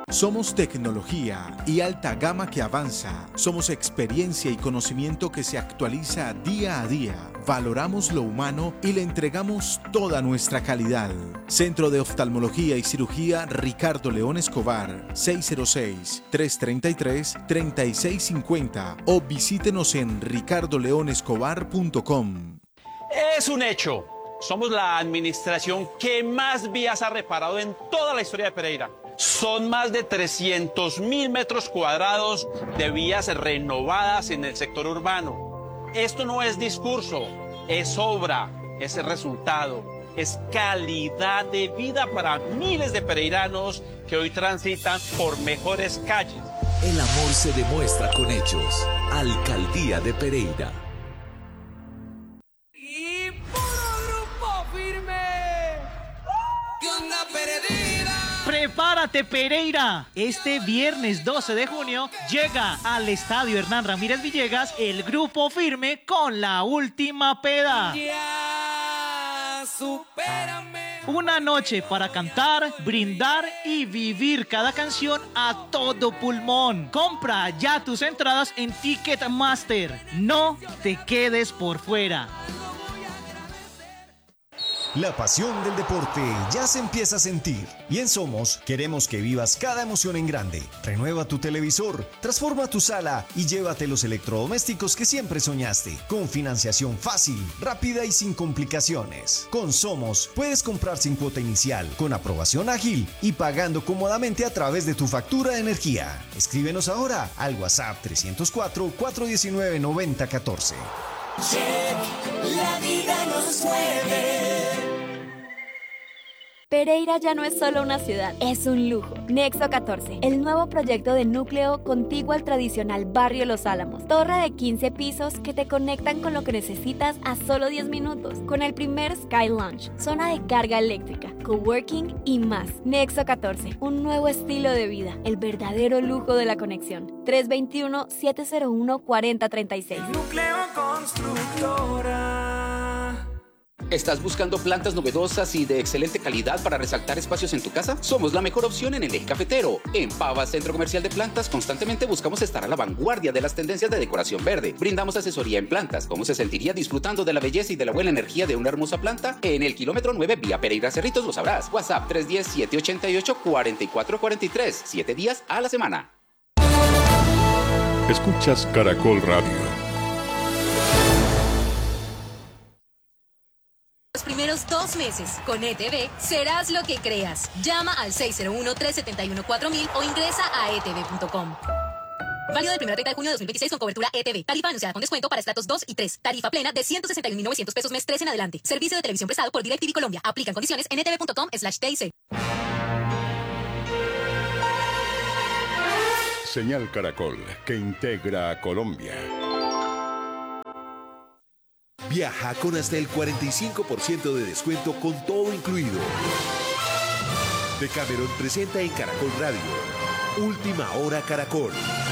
Somos tecnología y alta gama que avanza. Somos experiencia y conocimiento que se actualiza día a día. Valoramos lo humano y le entregamos toda nuestra calidad. Centro de Oftalmología y Cirugía Ricardo León Escobar, 606-333-3650 o visítenos en ricardoleonescobar.com. Es un hecho. Somos la administración que más vías ha reparado en toda la historia de Pereira. Son más de 300.000 metros cuadrados de vías renovadas en el sector urbano. Esto no es discurso, es obra, es resultado, es calidad de vida para miles de pereiranos que hoy transitan por mejores calles. El amor se demuestra con hechos. Alcaldía de Pereira. Y puro Grupo Firme. ¿Qué onda, Pereira? ¡Prepárate, Pereira! Este viernes 12 de junio llega al Estadio Hernán Ramírez Villegas el Grupo Firme con La Última Peda. Ya, supérame. Una noche para cantar, brindar y vivir cada canción a todo pulmón. Compra ya tus entradas en Ticketmaster. No te quedes por fuera. La pasión del deporte ya se empieza a sentir y en Somos queremos que vivas cada emoción en grande. Renueva tu televisor, transforma tu sala y llévate los electrodomésticos que siempre soñaste. Con financiación fácil, rápida y sin complicaciones. Con Somos puedes comprar sin cuota inicial, con aprobación ágil y pagando cómodamente a través de tu factura de energía. Escríbenos ahora al WhatsApp 304-419-9014. La vida nos mueve. Pereira ya no es solo una ciudad, es un lujo. Nexo 14, el nuevo proyecto de núcleo contiguo al tradicional barrio Los Álamos. Torre de 15 pisos que te conectan con lo que necesitas a solo 10 minutos. Con el primer Sky Lounge, zona de carga eléctrica, coworking y más. Nexo 14, un nuevo estilo de vida, el verdadero lujo de la conexión. 321-701-4036. Núcleo Constructora. ¿Estás buscando plantas novedosas y de excelente calidad para resaltar espacios en tu casa? Somos la mejor opción en el eje cafetero. En Pava Centro Comercial de Plantas constantemente buscamos estar a la vanguardia de las tendencias de decoración verde. Brindamos asesoría en plantas. ¿Cómo se sentiría disfrutando de la belleza y de la buena energía de una hermosa planta? En el kilómetro 9 vía Pereira Cerritos lo sabrás. WhatsApp 310-788-4443. 7 días a la semana. Escuchas Caracol Radio. Los primeros 2 meses con ETV serás lo que creas. Llama al 601-371-4000 o ingresa a etv.com. Válido del 1 al 30 de junio de 2026 con cobertura ETV. Tarifa anunciada con descuento para estratos 2 y 3. Tarifa plena de 161.900 pesos mes 3 en adelante. Servicio de televisión prestado por DirecTV Colombia. Aplican condiciones en etv.com/TIC. Señal Caracol, que integra a Colombia. Viaja con hasta el 45% de descuento con todo incluido. Decameron presenta en Caracol Radio Última Hora Caracol.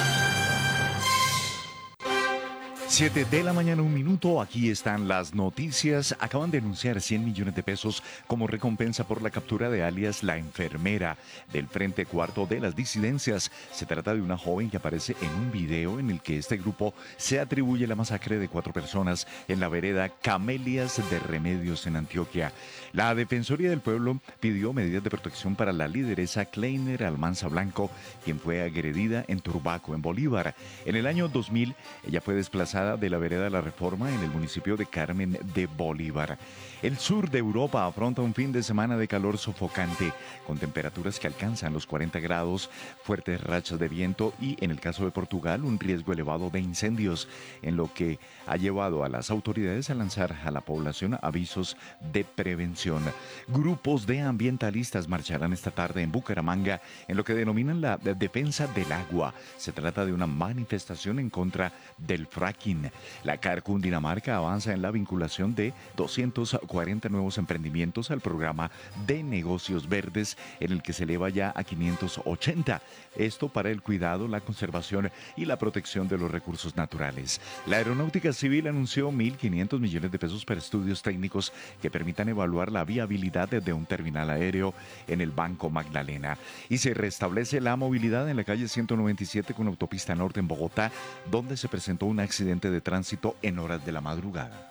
7 de la mañana, 1 minuto. Aquí están las noticias. Acaban de anunciar 100 millones de pesos como recompensa por la captura de alias La Enfermera del Frente Cuarto de las Disidencias. Se trata de una joven que aparece en un video en el que este grupo se atribuye la masacre de 4 personas en la vereda Camelias de Remedios en Antioquia. La Defensoría del Pueblo pidió medidas de protección para la lideresa Kleiner Almanza Blanco, quien fue agredida en Turbaco, en Bolívar. En el año 2000, ella fue desplazada de la vereda La Reforma en el municipio de Carmen de Bolívar. El sur de Europa afronta un fin de semana de calor sofocante, con temperaturas que alcanzan los 40 grados, fuertes rachas de viento y, en el caso de Portugal, un riesgo elevado de incendios, en lo que ha llevado a las autoridades a lanzar a la población avisos de prevención. Grupos de ambientalistas marcharán esta tarde en Bucaramanga en lo que denominan la defensa del agua. Se trata de una manifestación en contra del fracking. Medellín. La CAR Cundinamarca avanza en la vinculación de 240 nuevos emprendimientos al programa de negocios verdes, en el que se eleva ya a 580. Esto para el cuidado, la conservación y la protección de los recursos naturales. La Aeronáutica Civil anunció 1.500 millones de pesos para estudios técnicos que permitan evaluar la viabilidad de un terminal aéreo en el Banco Magdalena. Y se restablece la movilidad en la calle 197 con autopista norte en Bogotá, donde se presentó un accidente de tránsito en horas de la madrugada.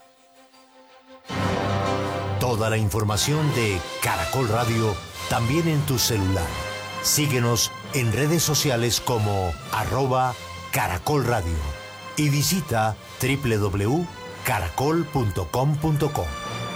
Toda la información de Caracol Radio también en tu celular. Síguenos en redes sociales como @Caracol Radio y visita www.caracol.com.co.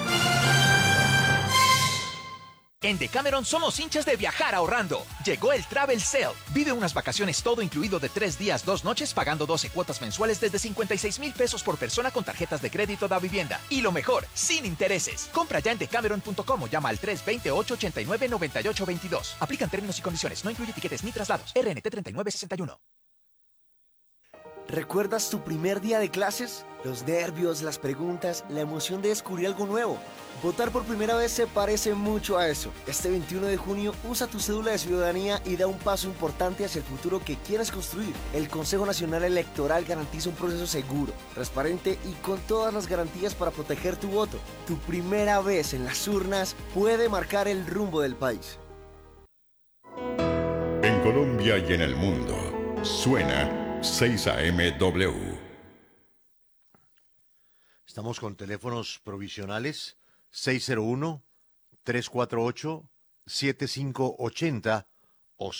En Decameron somos hinchas de viajar ahorrando. Llegó el Travel Sale. Vive unas vacaciones todo incluido de 3 días, 2 noches, pagando 12 cuotas mensuales desde 56,000 pesos por persona con tarjetas de crédito da vivienda. Y lo mejor, sin intereses. Compra ya en decameron.com o llama al 320-889-9822. Aplican términos y condiciones. No incluye tiquetes ni traslados. RNT 3961. ¿Recuerdas tu primer día de clases? Los nervios, las preguntas, la emoción de descubrir algo nuevo. Votar por primera vez se parece mucho a eso. Este 21 de junio usa tu cédula de ciudadanía y da un paso importante hacia el futuro que quieres construir. El Consejo Nacional Electoral garantiza un proceso seguro, transparente y con todas las garantías para proteger tu voto. Tu primera vez en las urnas puede marcar el rumbo del país. En Colombia y en el mundo, suena 6am-W. Estamos con teléfonos provisionales 601-348-7580 o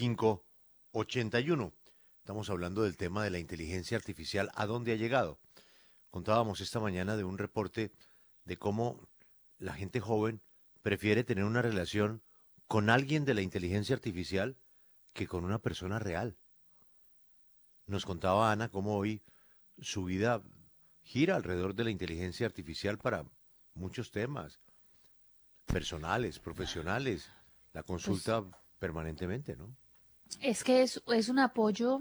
7581. Estamos hablando del tema de la inteligencia artificial, ¿a dónde ha llegado? Contábamos esta mañana de un reporte de cómo la gente joven prefiere tener una relación con alguien de la inteligencia artificial que con una persona real. Nos contaba Ana cómo hoy su vida gira alrededor de la inteligencia artificial para muchos temas personales, profesionales, la consulta permanentemente, ¿no? Es que es un apoyo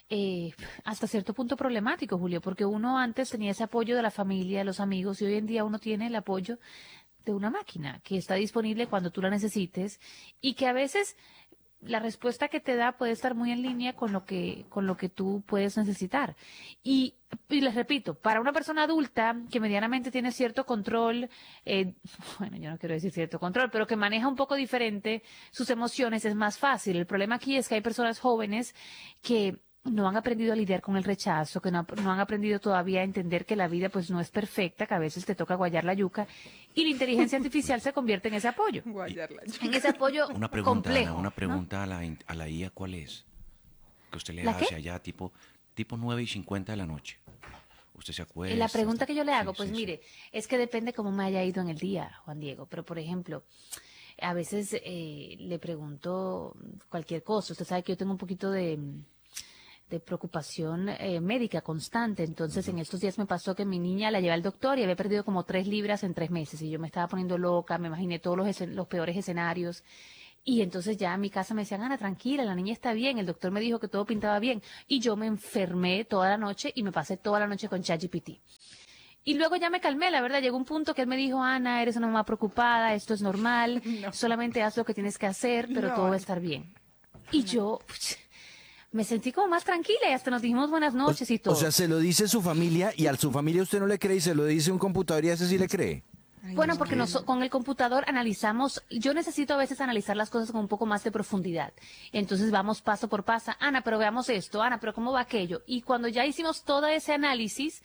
hasta cierto punto problemático, Julio, porque uno antes tenía ese apoyo de la familia, de los amigos, y hoy en día uno tiene el apoyo de una máquina que está disponible cuando tú la necesites y que a veces la respuesta que te da puede estar muy en línea con lo que tú puedes necesitar. Y les repito, para una persona adulta que medianamente tiene cierto control, bueno, yo no quiero decir cierto control, pero que maneja un poco diferente sus emociones, es más fácil. El problema aquí es que hay personas jóvenes que no han aprendido a lidiar con el rechazo, que no han aprendido todavía a entender que la vida pues no es perfecta, que a veces te toca guayar la yuca, y la inteligencia artificial se convierte en ese apoyo. Guayar la yuca. En ese apoyo complejo. Una pregunta, ¿no? a la IA, ¿cuál es? Que usted le hace allá tipo 9:50 de la noche. Usted se acuerda. La pregunta que yo le hago, pues mire, es que depende cómo me haya ido en el día, Juan Diego, pero por ejemplo, a veces le pregunto cualquier cosa. Usted sabe que yo tengo un poquito de preocupación médica constante. Entonces, en estos días me pasó que mi niña la llevé al doctor y había perdido como 3 libras en 3 meses. Y yo me estaba poniendo loca, me imaginé todos los peores escenarios. Y entonces ya en mi casa me decían, Ana, tranquila, la niña está bien. El doctor me dijo que todo pintaba bien. Y yo me enfermé toda la noche y me pasé toda la noche con ChatGPT. Y luego ya me calmé, la verdad. Llegó un punto que él me dijo, Ana, eres una mamá preocupada, esto es normal. No. Solamente haz lo que tienes que hacer, pero todo va a estar bien. Y yo me sentí como más tranquila y hasta nos dijimos buenas noches y todo. O sea, se lo dice su familia y a su familia usted no le cree y se lo dice un computador y a ese sí le cree. Bueno, porque con el computador analizamos, yo necesito a veces analizar las cosas con un poco más de profundidad. Entonces vamos paso por paso. Ana, pero veamos esto. Ana, pero ¿cómo va aquello? Y cuando ya hicimos todo ese análisis,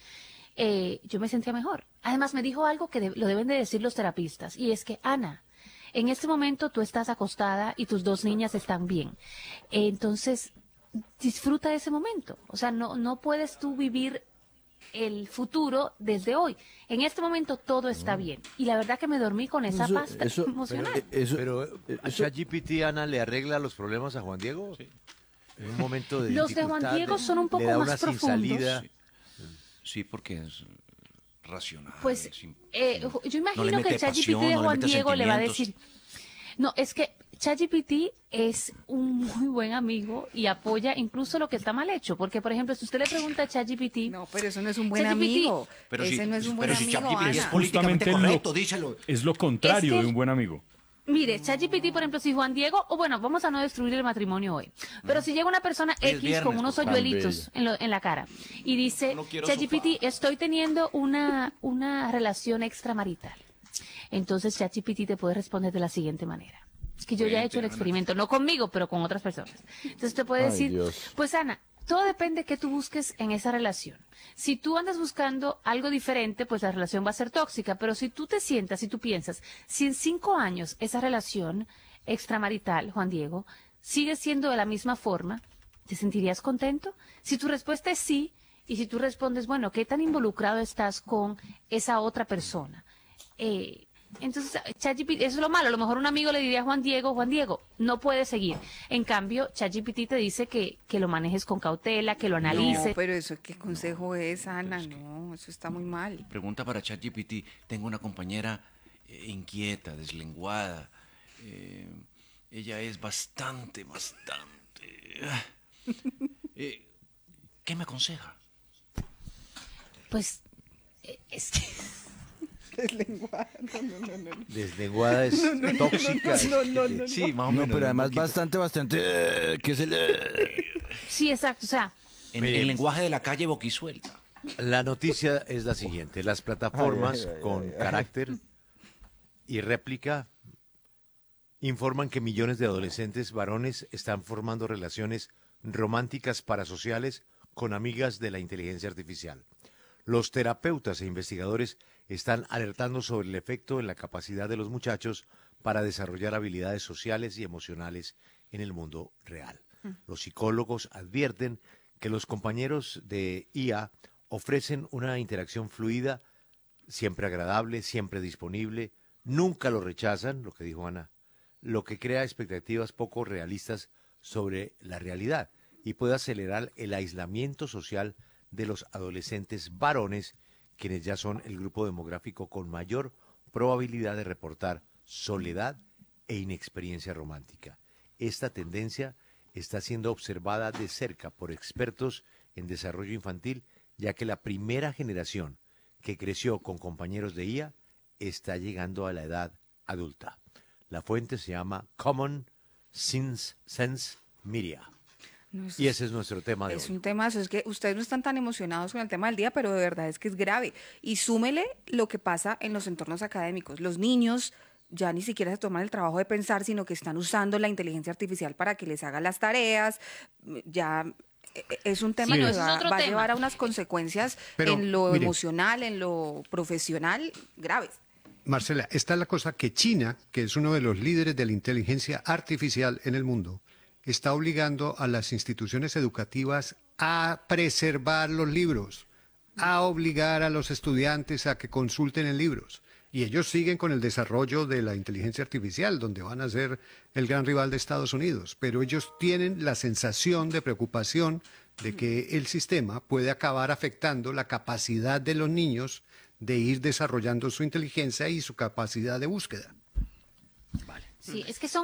yo me sentía mejor. Además me dijo algo que lo deben de decir los terapistas y es que, Ana, en este momento tú estás acostada y tus 2 niñas están bien. Entonces disfruta de ese momento. O sea, no puedes tú vivir el futuro desde hoy. En este momento todo está bien. Y la verdad que me dormí con esa paz emocional. Pero ChatGPT, Ana, ¿le arregla los problemas a Juan Diego? Sí. En un momento de los de Juan Diego son un poco más profundos. Sí, porque es racional. Pues yo imagino que el ChatGPT de Juan Diego le va a decir... No, es que ChatGPT es un muy buen amigo y apoya incluso lo que está mal hecho. Porque, por ejemplo, si usted le pregunta a ChatGPT... No, pero eso no es un buen amigo. Ese no es un buen amigo, Ana. Es políticamente correcto, díselo. Es lo contrario de un buen amigo. Mire, ChatGPT, por ejemplo, si Juan Diego, o bueno, vamos a no destruir el matrimonio hoy, pero si llega una persona X con unos hoyuelitos en la cara y dice, ChatGPT, estoy teniendo una relación extramarital. Entonces ChatGPT te puede responder de la siguiente manera. Es que yo ya he hecho el experimento, no conmigo, pero con otras personas. Entonces te puede decir, pues Ana, todo depende de qué tú busques en esa relación. Si tú andas buscando algo diferente, pues la relación va a ser tóxica. Pero si tú te sientas, si tú piensas, si en 5 años esa relación extramarital, Juan Diego, sigue siendo de la misma forma, ¿te sentirías contento? Si tu respuesta es sí, y si tú respondes, bueno, ¿qué tan involucrado estás con esa otra persona? Entonces, ChatGPT, eso es lo malo. A lo mejor un amigo le diría a Juan Diego, no puedes seguir. En cambio, ChatGPT te dice que lo manejes con cautela, que lo analices. No, pero eso, ¿qué consejo es, Ana? No, eso está muy mal. Pregunta para ChatGPT. Tengo una compañera inquieta, deslenguada. Ella es bastante. ¿Qué me aconseja? Pues, Deslenguada, no. Deslenguada es tóxica. No. Sí, más o menos. No, pero además bastante, ¿qué es el...? Sí, exacto, o sea... En el lenguaje de la calle boquisuelta. La noticia es la siguiente. Las plataformas con carácter y réplica informan que millones de adolescentes varones están formando relaciones románticas parasociales con amigas de la inteligencia artificial. Los terapeutas e investigadores están alertando sobre el efecto en la capacidad de los muchachos para desarrollar habilidades sociales y emocionales en el mundo real. Los psicólogos advierten que los compañeros de IA ofrecen una interacción fluida, siempre agradable, siempre disponible, nunca lo rechazan, lo que dijo Ana, lo que crea expectativas poco realistas sobre la realidad y puede acelerar el aislamiento social de los adolescentes varones, quienes ya son el grupo demográfico con mayor probabilidad de reportar soledad e inexperiencia romántica. Esta tendencia está siendo observada de cerca por expertos en desarrollo infantil, ya que la primera generación que creció con compañeros de IA está llegando a la edad adulta. La fuente se llama Common Sense Media. No, y ese es nuestro tema de hoy. Es un temazo, es que ustedes no están tan emocionados con el tema del día, pero de verdad es que es grave. Y súmele lo que pasa en los entornos académicos. Los niños ya ni siquiera se toman el trabajo de pensar, sino que están usando la inteligencia artificial para que les haga las tareas. Ya es un tema que va a llevar a unas consecuencias en lo emocional, en lo profesional, graves. Marcela, esta es la cosa que China, que es uno de los líderes de la inteligencia artificial en el mundo, está obligando a las instituciones educativas a preservar los libros, a obligar a los estudiantes a que consulten en libros. Y ellos siguen con el desarrollo de la inteligencia artificial, donde van a ser el gran rival de Estados Unidos. Pero ellos tienen la sensación de preocupación de que el sistema puede acabar afectando la capacidad de los niños de ir desarrollando su inteligencia y su capacidad de búsqueda. Sí, es que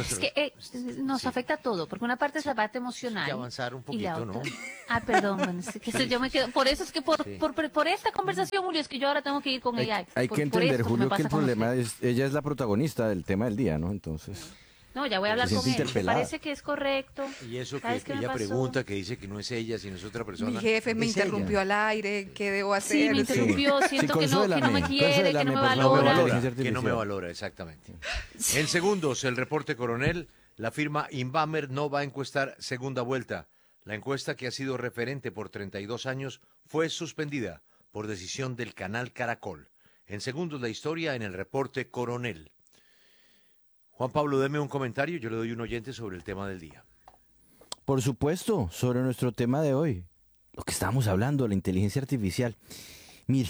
nos afecta todo, porque una parte es la parte emocional. Y avanzar un poquito, ¿no? Perdón, bueno, es que yo me quedo, por eso es que por esta conversación, Julio, es que yo ahora tengo que ir con ella. Hay que entender, Julio, que el problema es, ella es la protagonista del tema del día, ¿no? Entonces... No, ya voy a hablar con él. Me parece que es correcto. Y eso que ella pregunta, que dice que no es ella, sino es otra persona. Mi jefe me interrumpió al aire, ¿qué debo hacer? Sí, me interrumpió, siento que no me quiere, que no me valora. Que no me valora, exactamente. En segundos, el reporte coronel, la firma Inbamer no va a encuestar segunda vuelta. La encuesta, que ha sido referente por 32 años, fue suspendida por decisión del canal Caracol. En segundos, la historia en el reporte coronel. Juan Pablo, deme un comentario, yo le doy un oyente sobre el tema del día. Por supuesto, sobre nuestro tema de hoy, lo que estábamos hablando, la inteligencia artificial. Mire,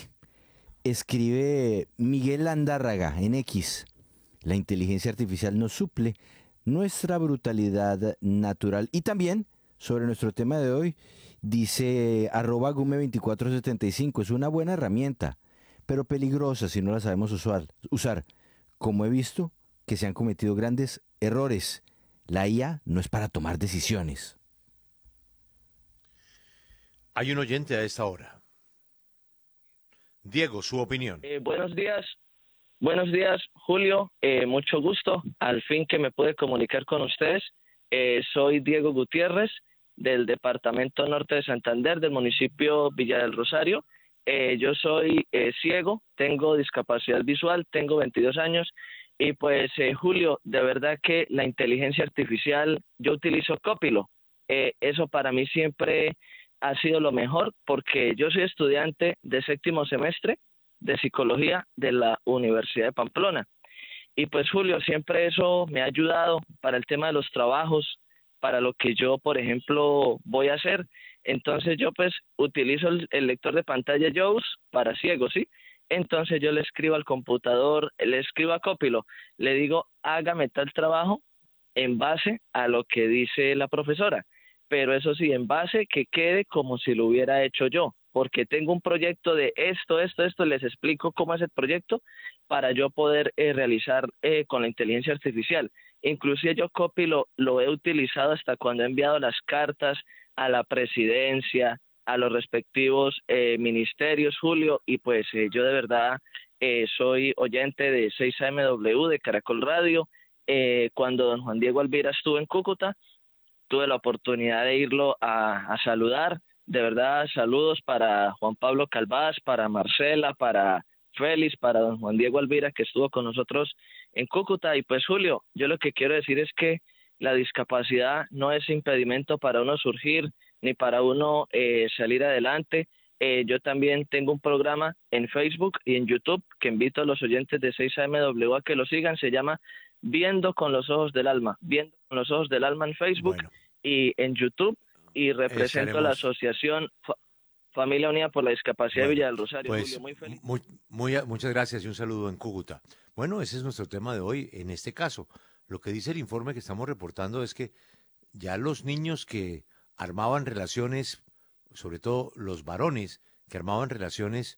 escribe Miguel Andárraga en X, la inteligencia artificial nos suple nuestra brutalidad natural. Y también, sobre nuestro tema de hoy, dice @gume2475, es una buena herramienta, pero peligrosa si no la sabemos usar, como he visto que se han cometido grandes errores. La IA no es para tomar decisiones. Hay un oyente a esta hora. Diego, su opinión. Buenos días, Julio. Mucho gusto. Al fin que me pude comunicar con ustedes. Soy Diego Gutiérrez, del departamento norte de Santander, del municipio Villa del Rosario. Yo soy ciego, tengo discapacidad visual, tengo 22 años. Y pues, Julio, de verdad que la inteligencia artificial, yo utilizo Copilot. Eso para mí siempre ha sido lo mejor, porque yo soy estudiante de 7º semestre de psicología de la Universidad de Pamplona. Y pues, Julio, siempre eso me ha ayudado para el tema de los trabajos, para lo que yo, por ejemplo, voy a hacer. Entonces yo pues utilizo el lector de pantalla JAWS para ciegos, ¿sí? Entonces yo le escribo al computador, le escribo a Copilot, le digo, hágame tal trabajo en base a lo que dice la profesora. Pero eso sí, en base que quede como si lo hubiera hecho yo, porque tengo un proyecto de esto, les explico cómo es el proyecto para yo poder realizar con la inteligencia artificial. Inclusive yo Copilot lo he utilizado hasta cuando he enviado las cartas a la presidencia, a los respectivos ministerios, Julio, y pues yo de verdad soy oyente de 6AMW de Caracol Radio. Cuando don Juan Diego Alvira estuvo en Cúcuta, tuve la oportunidad de irlo a saludar. De verdad, saludos para Juan Pablo Calvás, para Marcela, para Félix, para don Juan Diego Alvira, que estuvo con nosotros en Cúcuta. Y pues, Julio, yo lo que quiero decir es que la discapacidad no es impedimento para uno surgir, ni para uno salir adelante. Yo también tengo un programa en Facebook y en YouTube que invito a los oyentes de 6AMW a que lo sigan. Se llama Viendo con los Ojos del Alma. Viendo con los Ojos del Alma en Facebook y en YouTube. Y represento a la asociación Familia Unida por la Discapacidad de Villa del Rosario. Pues, Julio, muy feliz. Muchas gracias y un saludo en Cúcuta. Bueno, ese es nuestro tema de hoy. En este caso, lo que dice el informe que estamos reportando es que ya los niños que armaban relaciones, sobre todo los varones que armaban relaciones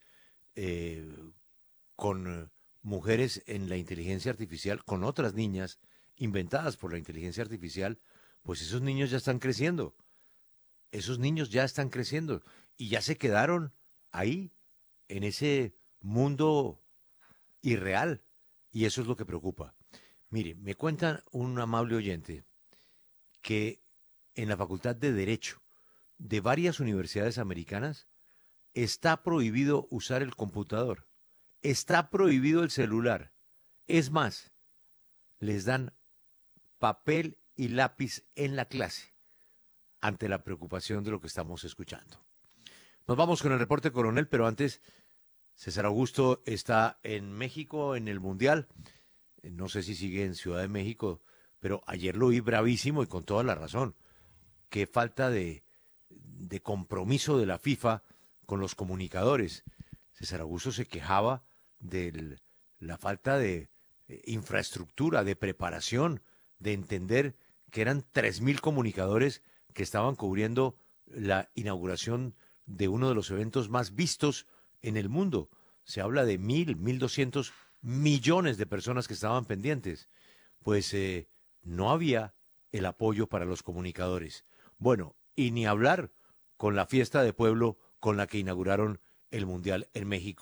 con mujeres en la inteligencia artificial, con otras niñas inventadas por la inteligencia artificial, pues esos niños ya están creciendo. Esos niños ya están creciendo y ya se quedaron ahí, en ese mundo irreal. Y eso es lo que preocupa. Mire, me cuenta un amable oyente que en la Facultad de Derecho de varias universidades americanas está prohibido usar el computador, está prohibido el celular. Es más, les dan papel y lápiz en la clase ante la preocupación de lo que estamos escuchando. Nos vamos con el reporte coronel, pero antes, César Augusto está en México en el Mundial. No sé si sigue en Ciudad de México, pero ayer lo vi bravísimo y con toda la razón. Qué falta de compromiso de la FIFA con los comunicadores. César Augusto se quejaba de la falta de infraestructura, de preparación, de entender que eran 3.000 comunicadores que estaban cubriendo la inauguración de uno de los eventos más vistos en el mundo. Se habla de 1.200 millones de personas que estaban pendientes. Pues no había el apoyo para los comunicadores. Bueno, y ni hablar con la fiesta de pueblo con la que inauguraron el Mundial en México.